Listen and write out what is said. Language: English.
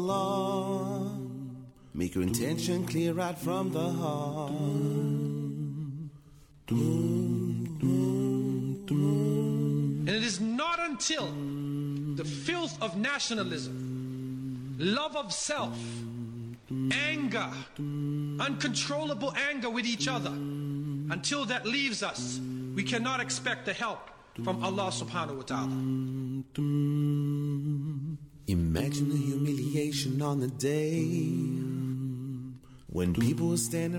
Allah, make your intention clear right from the heart. And it is not until the filth of nationalism, love of self, anger, uncontrollable anger with each other, until that leaves us, we cannot expect the help from Allah subhanahu wa ta'ala. Imagine the humiliation on the day when people are standing